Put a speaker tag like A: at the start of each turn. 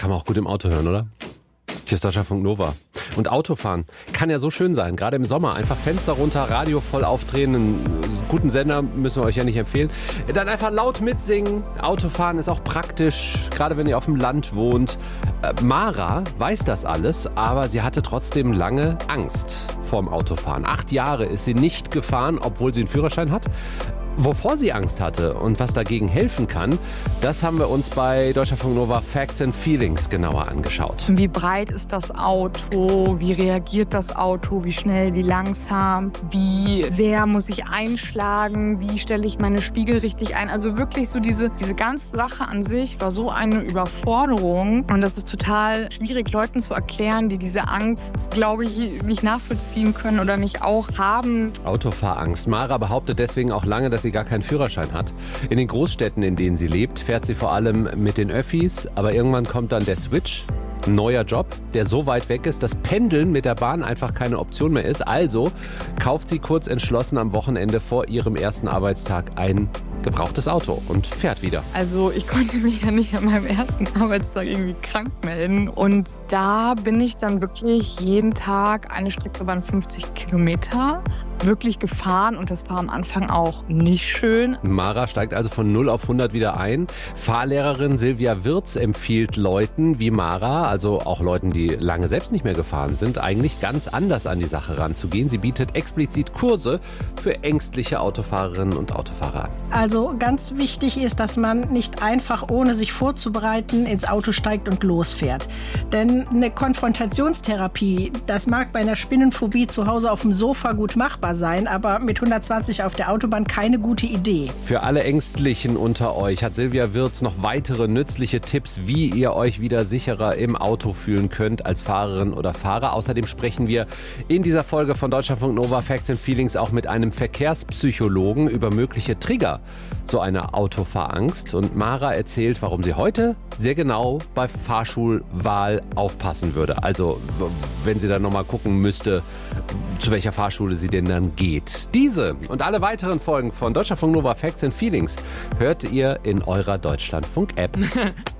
A: Kann man auch gut im Auto hören, oder? Hier ist Deutschlandfunk Nova. Und Autofahren kann ja so schön sein, gerade im Sommer. Einfach Fenster runter, Radio voll aufdrehen, einen guten Sender müssen wir euch ja nicht empfehlen. Dann einfach laut mitsingen. Autofahren ist auch praktisch, gerade wenn ihr auf dem Land wohnt. Mara weiß das alles, aber sie hatte trotzdem lange Angst vorm Autofahren. 8 Jahre ist sie nicht gefahren, obwohl sie einen Führerschein hat. Wovor sie Angst hatte und was dagegen helfen kann, das haben wir uns bei Deutschlandfunk Nova Facts and Feelings genauer angeschaut.
B: Wie breit ist das Auto? Wie reagiert das Auto? Wie schnell, wie langsam? Wie sehr muss ich einschlagen? Wie stelle ich meine Spiegel richtig ein? Also wirklich so diese ganze Sache an sich war so eine Überforderung. Und das ist total schwierig, Leuten zu erklären, die diese Angst, glaube ich, nicht nachvollziehen können oder nicht auch haben.
A: Autofahrangst. Mara behauptet deswegen auch lange, dass sie gar keinen Führerschein hat. In den Großstädten, in denen sie lebt, fährt sie vor allem mit den Öffis, aber irgendwann kommt dann der Switch. Ein neuer Job, der so weit weg ist, dass Pendeln mit der Bahn einfach keine Option mehr ist. Also kauft sie kurz entschlossen am Wochenende vor ihrem ersten Arbeitstag ein gebrauchtes Auto und fährt wieder.
B: Also ich konnte mich ja nicht an meinem ersten Arbeitstag irgendwie krank melden. Und da bin ich dann wirklich jeden Tag, eine Strecke waren 50 Kilometer, wirklich gefahren. Und das war am Anfang auch nicht schön.
A: Mara steigt also von 0 auf 100 wieder ein. Fahrlehrerin Silvia Wirz empfiehlt Leuten wie Mara, also auch Leuten, die lange selbst nicht mehr gefahren sind, eigentlich ganz anders an die Sache ranzugehen. Sie bietet explizit Kurse für ängstliche Autofahrerinnen und Autofahrer an.
C: Also ganz wichtig ist, dass man nicht einfach, ohne sich vorzubereiten, ins Auto steigt und losfährt. Denn eine Konfrontationstherapie, das mag bei einer Spinnenphobie zu Hause auf dem Sofa gut machbar sein, aber mit 120 auf der Autobahn keine gute Idee.
A: Für alle Ängstlichen unter euch hat Silvia Wirz noch weitere nützliche Tipps, wie ihr euch wieder sicherer im Auto fühlen könnt als Fahrerin oder Fahrer. Außerdem sprechen wir in dieser Folge von Deutschlandfunk Nova Facts and Feelings auch mit einem Verkehrspsychologen über mögliche Trigger so eine Autofahrangst. Und Mara erzählt, warum sie heute sehr genau bei Fahrschulwahl aufpassen würde. Also wenn sie dann nochmal gucken müsste, zu welcher Fahrschule sie denn dann geht. Diese und alle weiteren Folgen von Deutschlandfunk Nova Facts and Feelings hört ihr in eurer Deutschlandfunk-App.